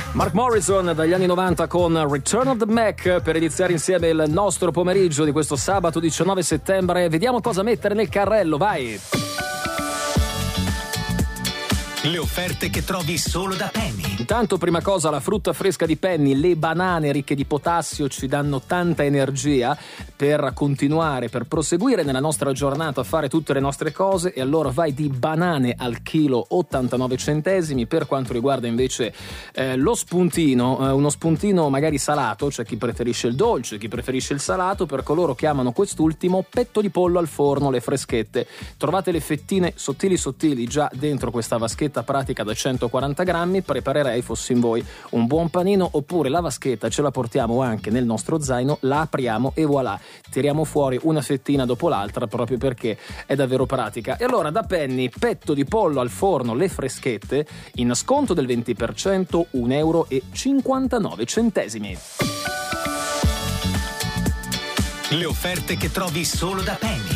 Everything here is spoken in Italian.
Mark Morrison dagli anni 90 con Return of the Mac per iniziare insieme il nostro pomeriggio di questo sabato 19 settembre. Vediamo cosa mettere nel carrello, vai! Le offerte che trovi solo da Penny. Intanto, prima cosa, la frutta fresca di Penny, le banane ricche di potassio ci danno tanta energia per continuare, per proseguire nella nostra giornata a fare tutte le nostre cose, e allora vai di banane al chilo 89 centesimi. Per quanto riguarda invece lo spuntino, uno spuntino magari salato, c'è chi preferisce il dolce, chi preferisce il salato, per coloro che amano quest'ultimo, petto di pollo al forno, le freschette. Trovate le fettine sottili già dentro questa vaschetta pratica da 140 grammi. Preparerei, fossi in voi, un buon panino, oppure la vaschetta ce la portiamo anche nel nostro zaino, la apriamo e voilà, tiriamo fuori una fettina dopo l'altra, proprio perché è davvero pratica. E allora, da Penny, petto di pollo al forno, le freschette, in sconto del 20%, €1,59. Le offerte che trovi solo da Penny.